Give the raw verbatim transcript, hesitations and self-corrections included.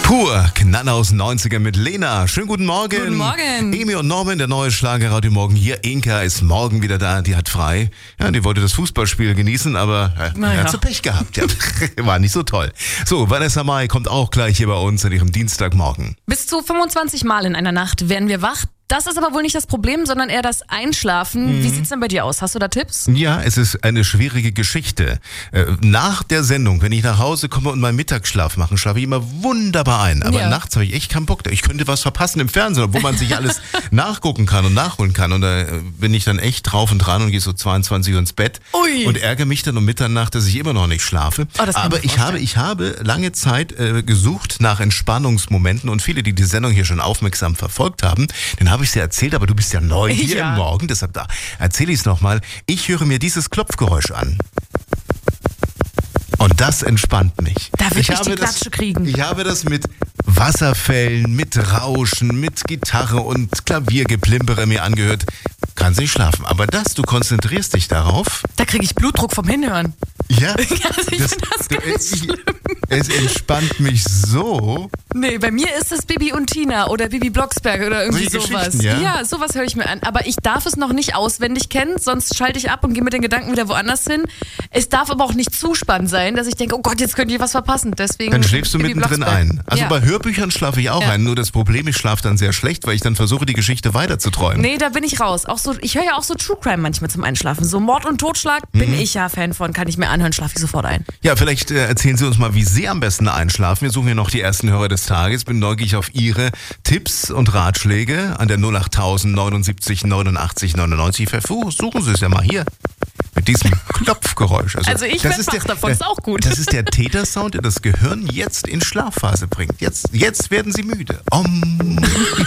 Pur, Knall aus den neunzigern mit Lena. Schönen guten Morgen. Guten Morgen. Emi und Norman, der neue Schlager Radio Morgen hier. Inka ist morgen wieder da, die hat frei. Ja, die wollte das Fußballspiel genießen, aber äh, naja. hat so Pech gehabt. Ja, war nicht so toll. So, Vanessa Mai kommt auch gleich hier bei uns an ihrem Dienstagmorgen. Bis zu fünfundzwanzig Mal in einer Nacht werden wir wach. Das ist aber wohl nicht das Problem, sondern eher das Einschlafen. Mhm. Wie sieht's denn bei dir aus? Hast du da Tipps? Ja, es ist eine schwierige Geschichte. Nach der Sendung, wenn ich nach Hause komme und meinen Mittagsschlaf mache, schlafe ich immer wunderbar ein. Aber ja. nachts habe ich echt keinen Bock. Ich könnte was verpassen im Fernsehen, wo man sich alles nachgucken kann und nachholen kann. Und da bin ich dann echt drauf und dran und gehe so zweiundzwanzig Uhr ins Bett. Ui. Und ärgere mich dann um Mitternacht, dass ich immer noch nicht schlafe. Oh, das kann Aber ich habe, ich habe lange Zeit äh, gesucht nach Entspannungsmomenten und viele, die die Sendung hier schon aufmerksam verfolgt haben, den habe ich dir erzählt, aber du bist ja neu hier ja. im Morgen, deshalb da erzähle ich es nochmal. Ich höre mir dieses Klopfgeräusch an. Und das entspannt mich. Da will ich, ich die das, Klatsche kriegen. Ich habe das mit Wasserfällen, mit Rauschen, mit Gitarre und Klaviergeplimpere mir angehört. Kannst nicht schlafen. Aber das, du konzentrierst dich darauf. Da kriege ich Blutdruck vom Hinhören. Ja, also ich das, finde das ganz ich, schlimm. Es entspannt mich so. Nee, bei mir ist es Bibi und Tina oder Bibi Blocksberg oder irgendwie Solche sowas. Geschichten, ja? Ja, sowas höre ich mir an. Aber ich darf es noch nicht auswendig kennen, sonst schalte ich ab und gehe mit den Gedanken wieder woanders hin. Es darf aber auch nicht zu spannend sein, dass ich denke, oh Gott, jetzt könnte ich was verpassen. Deswegen Dann schläfst du Bibi mittendrin Blocksberg. ein. Also ja. bei Hörbüchern schlafe ich auch Ja. ein. Nur das Problem, ich schlafe dann sehr schlecht, weil ich dann versuche, die Geschichte weiterzuträumen. Nee, da bin ich raus. Auch so, ich höre ja auch so True Crime manchmal zum Einschlafen. So Mord und Totschlag bin ich ja Fan von. Kann ich mir anhören, schlafe ich sofort ein. Ja, vielleicht äh, erzählen Sie uns mal, wie Sie am besten einschlafen. Wir suchen ja noch die ersten Hörer des Tages. Bin neugierig auf Ihre Tipps und Ratschläge an der null acht tausend neunundsiebzig neunundachtzig neunundneunzig. Versuchen Sie es ja mal hier mit diesem Klopfgeräusch. Also ich das werd ist wach davon, ist auch gut. Das ist der Tätersound, der das Gehirn jetzt in Schlafphase bringt. Jetzt, jetzt werden Sie müde. Om.